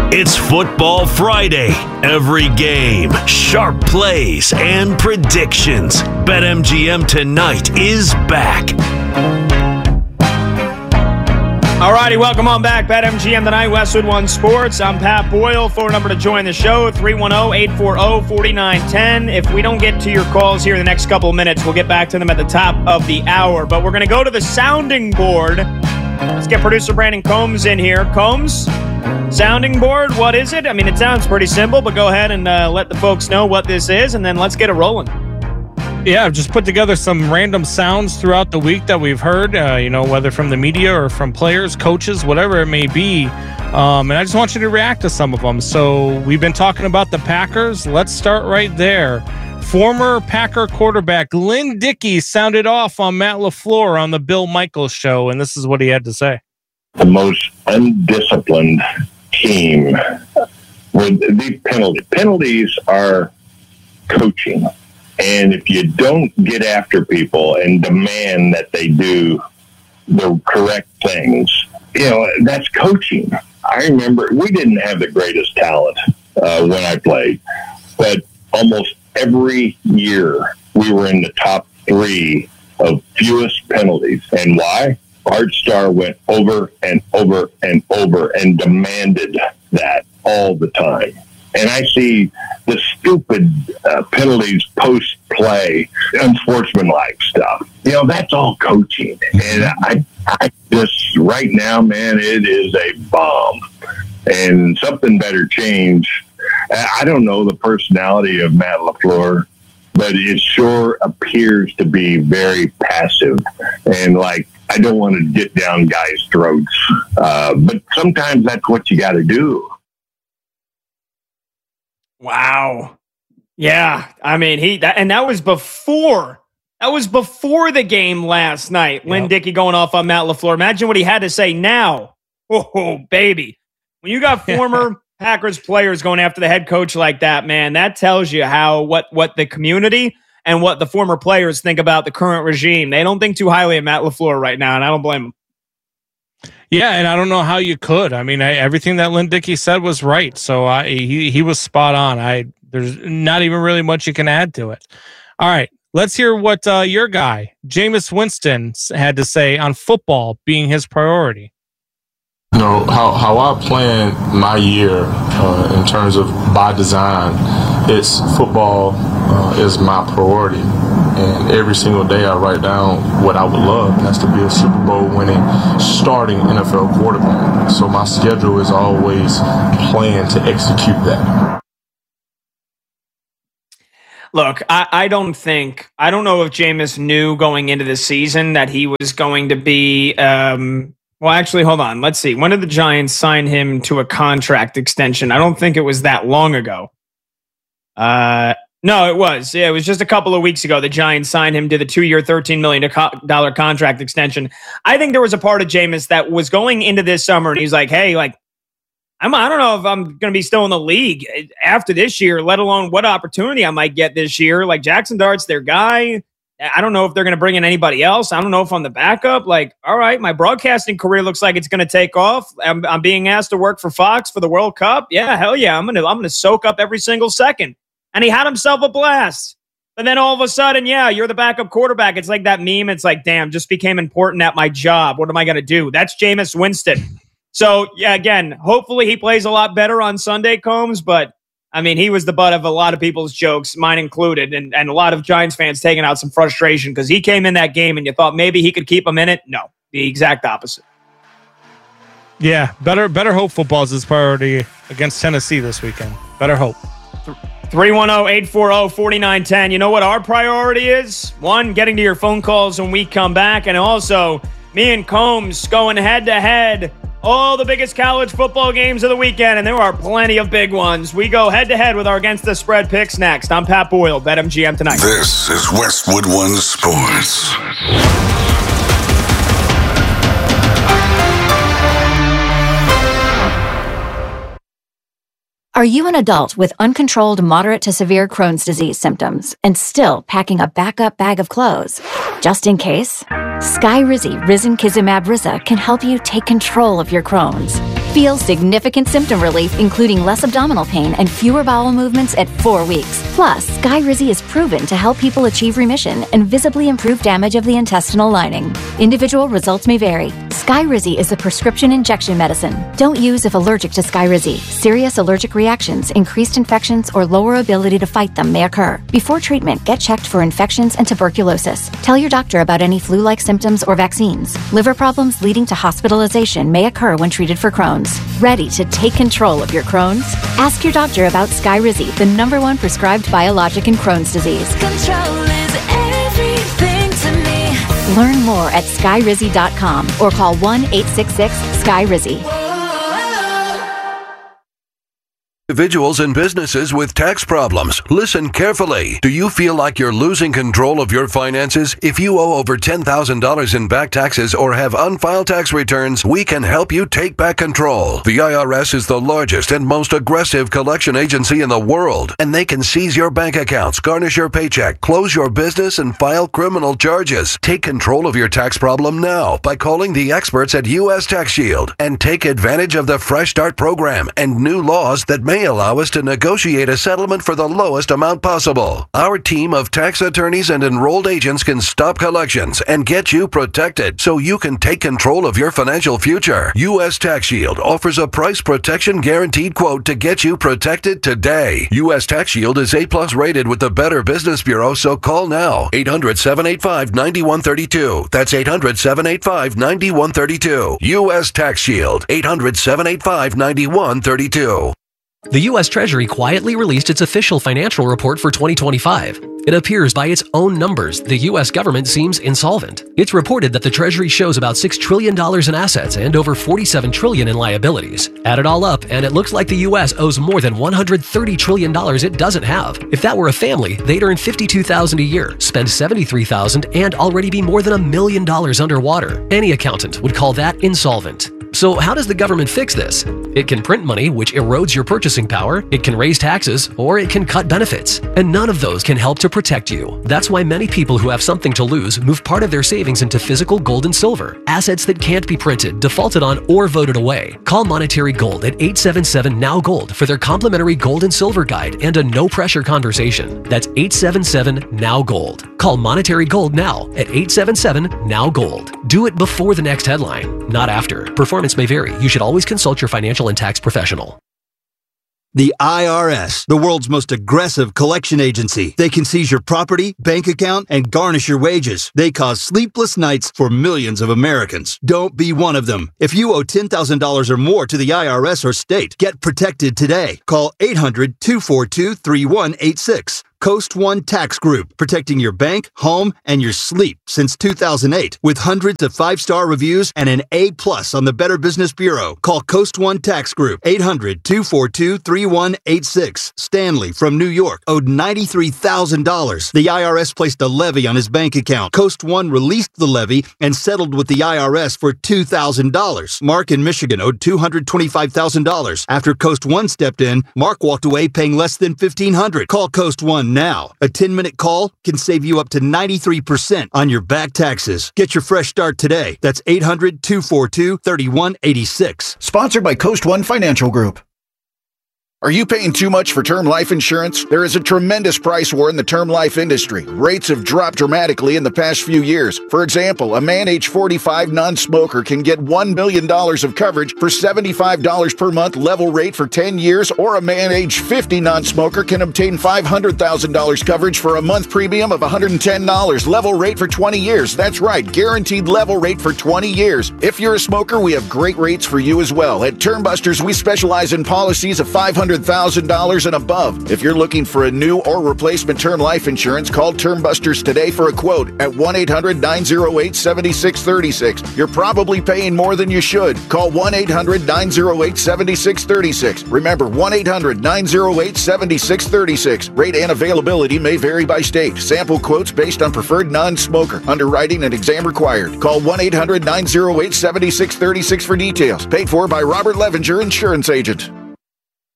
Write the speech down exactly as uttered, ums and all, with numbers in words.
It's Football Friday. Every game, sharp plays, and predictions. BetMGM Tonight is back. All righty, welcome on back. BetMGM Tonight, Westwood One Sports. I'm Pat Boyle. Phone number to join the show, three one zero, eight four zero, four nine one zero. If we don't get to your calls here in the next couple of minutes, we'll get back to them at the top of the hour. But we're going to go to the sounding board. Let's get producer Brandon Combs in here. Combs, sounding board, what is it? I mean, it sounds pretty simple, but go ahead and uh, let the folks know what this is, and then let's get it rolling. Yeah, I've just put together some random sounds throughout the week that we've heard, uh, you know, whether from the media or from players, coaches, whatever it may be. Um, and I just want you to react to some of them. So we've been talking about the Packers. Let's start right there. Former Packer quarterback Lynn Dickey sounded off on Matt LaFleur on the Bill Michaels show, and this is what he had to say. The most undisciplined team with the penalties. Penalties are coaching. And if you don't get after people and demand that they do the correct things, you know, that's coaching. I remember we didn't have the greatest talent uh, when I played, but almost every year we were in the top three of fewest penalties. And why? Art Starr went over and over and over and demanded that all the time. And I see the stupid uh, penalties post-play, unsportsmanlike stuff. You know, that's all coaching. And I, I just, right now, man, it is a bomb. And something better change. I don't know the personality of Matt LaFleur, but it sure appears to be very passive. And, like, I don't want to get down guys' throats. Uh, but sometimes that's what you got to do. Wow. Yeah. I mean, he, that, and that was before, that was before the game last night. Yep. Lynn Dickey going off on Matt LaFleur. Imagine what he had to say now. Oh, baby. When you got former Packers players going after the head coach like that, man, that tells you how, what, what the community and what the former players think about the current regime. They don't think too highly of Matt LaFleur right now, and I don't blame them. Yeah, and I don't know how you could. I mean, I, everything that Lynn Dickey said was right. So I, he he was spot on. I there's not even really much you can add to it. All right, let's hear what uh, your guy, Jameis Winston, had to say on football being his priority. You know, how, how I plan my year uh, in terms of by design, it's football uh, is my priority. And every single day I write down what I would love. That's to be a Super Bowl winning, starting N F L quarterback. So my schedule is always planned to execute that. Look, I, I don't think, I don't know if Jameis knew going into the season that he was going to be, um, well, actually, hold on. Let's see. When did the Giants sign him to a contract extension? I don't think it was that long ago. Uh, No, it was. Yeah, it was just a couple of weeks ago. The Giants signed him to the two-year, thirteen million dollars contract extension. I think there was a part of Jameis that was going into this summer, and he's like, hey, like, I'm, I don't know if I'm going to be still in the league after this year, let alone what opportunity I might get this year. Like, Jackson Dart's their guy. I don't know if they're going to bring in anybody else. I don't know if I'm the backup. Like, all right, my broadcasting career looks like it's going to take off. I'm, I'm being asked to work for Fox for the World Cup. Yeah, hell yeah. I'm going to I'm going to soak up every single second. And he had himself a blast. And then all of a sudden, yeah, you're the backup quarterback. It's like that meme. It's like, damn, just became important at my job. What am I going to do? That's Jameis Winston. So, yeah, again, hopefully he plays a lot better on Sunday, Combs. But, I mean, he was the butt of a lot of people's jokes, mine included, and, and a lot of Giants fans taking out some frustration because he came in that game and you thought maybe he could keep him in it. No, the exact opposite. Yeah, better better hope football's his priority against Tennessee this weekend. Better hope. three one zero, eight four zero, four nine one zero. You know what our priority is? One, getting to your phone calls when we come back, and also me and Combs going head-to-head all the biggest college football games of the weekend, and there are plenty of big ones. We go head-to-head with our Against the Spread picks next. I'm Pat Boyle, BetMGM Tonight. This is Westwood One Sports. Are you an adult with uncontrolled moderate to severe Crohn's disease symptoms and still packing a backup bag of clothes? Just in case, Skyrizi Risankizumab Riza can help you take control of your Crohn's. Feel significant symptom relief, including less abdominal pain and fewer bowel movements at four weeks. Plus, Skyrizi is proven to help people achieve remission and visibly improve damage of the intestinal lining. Individual results may vary. Skyrizi is a prescription injection medicine. Don't use if allergic to Skyrizi. Serious allergic reactions, increased infections, or lower ability to fight them may occur. Before treatment, get checked for infections and tuberculosis. Tell your doctor about any flu-like symptoms or vaccines. Liver problems leading to hospitalization may occur when treated for Crohn's. Ready to take control of your Crohn's? Ask your doctor about Skyrizi, the number one prescribed biologic in Crohn's disease. Control is everything to me. Learn more at skyrizi dot com or call one eight six six Skyrizi. Individuals and businesses with tax problems, listen carefully. Do you feel like you're losing control of your finances? If you owe over ten thousand dollars in back taxes or have unfiled tax returns, we can help you take back control. The I R S is the largest and most aggressive collection agency in the world, and they can seize your bank accounts, garnish your paycheck, close your business, and file criminal charges. Take control of your tax problem now by calling the experts at U S Tax Shield and take advantage of the Fresh Start program and new laws that may allow us to negotiate a settlement for the lowest amount possible. Our team of tax attorneys and enrolled agents can stop collections and get you protected so you can take control of your financial future. U S Tax Shield offers a price protection guaranteed quote to get you protected today. U S Tax Shield is A plus rated with the Better Business Bureau, so call now. eight hundred, seven eight five, nine one three two. That's eight hundred, seven eight five, nine one three two. U S Tax Shield. eight hundred, seven eight five, nine one three two. The U S Treasury quietly released its official financial report for twenty twenty-five. It appears by its own numbers, the U S government seems insolvent. It's reported that the Treasury shows about six trillion dollars in assets and over forty-seven trillion dollars in liabilities. Add it all up, and it looks like the U S owes more than one hundred thirty trillion dollars it doesn't have. If that were a family, they'd earn fifty-two thousand dollars a year, spend seventy-three thousand dollars, and already be more than a million dollars underwater. Any accountant would call that insolvent. So how does the government fix this? It can print money, which erodes your purchasing power, it can raise taxes, or it can cut benefits. And none of those can help to protect you. That's why many people who have something to lose move part of their savings into physical gold and silver, assets that can't be printed, defaulted on, or voted away. Call Monetary Gold at eight seven seven, N O W Gold for their complimentary gold and silver guide and a no-pressure conversation. That's eight seven seven, N O W Gold. Call Monetary Gold now at eight seven seven, N O W Gold. Do it before the next headline, not after. Performance may vary. You should always consult your financial and tax professional. The I R S, the world's most aggressive collection agency. They can seize your property, bank account, and garnish your wages. They cause sleepless nights for millions of Americans. Don't be one of them. If you owe ten thousand dollars or more to the I R S or state, get protected today. Call eight hundred, two four two, three one eight six. Coast One Tax Group, protecting your bank, home, and your sleep since two thousand eight. With hundreds of five-star reviews and an A plus on the Better Business Bureau. Call Coast One Tax Group, eight hundred, two four two, three one eight six. Stanley from New York owed ninety-three thousand dollars. The I R S placed a levy on his bank account. Coast One released the levy and settled with the I R S for two thousand dollars. Mark in Michigan owed two hundred twenty-five thousand dollars. After Coast One stepped in, Mark walked away paying less than fifteen hundred dollars. Call Coast One now. A ten-minute call can save you up to ninety-three percent on your back taxes. Get your fresh start today. That's eight hundred, two four two, three one eight six. Sponsored by Coast One Financial Group. Are you paying too much for term life insurance? There is a tremendous price war in the term life industry. Rates have dropped dramatically in the past few years. For example, a man age forty-five non-smoker can get one million dollars of coverage for seventy-five dollars per month level rate for ten years, or a man age fifty non-smoker can obtain five hundred thousand dollars coverage for a month premium of one hundred ten dollars level rate for twenty years. That's right, guaranteed level rate for twenty years. If you're a smoker, we have great rates for you as well. At Term Busters, we specialize in policies of five hundred thousand dollars and above. If you're looking for a new or replacement term life insurance, call Term Busters today for a quote at one eight hundred, nine oh eight, seven six three six. You're probably paying more than you should. Call one eight hundred, nine oh eight, seven six three six. Remember, one eight hundred, nine oh eight, seven six three six. Rate and availability may vary by state. Sample quotes based on preferred non-smoker. Underwriting and exam required. Call one eight hundred, nine oh eight, seven six three six for details. Paid for by Robert Levinger, Insurance Agent.